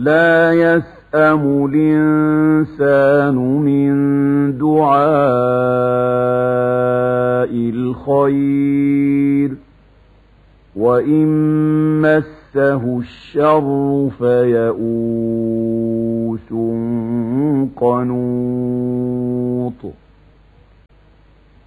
لا يسأم الإنسان من دعاء الخير وإن مسه الشر فيئوس قنوط